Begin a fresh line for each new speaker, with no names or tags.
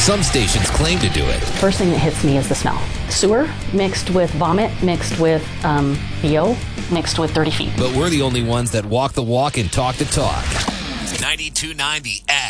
Some stations claim to do it.
First thing that hits me is the smell. Sewer mixed with vomit, mixed with BO, mixed with 30 feet.
But we're the only ones that walk the walk and talk the talk. 92.9 The Edge.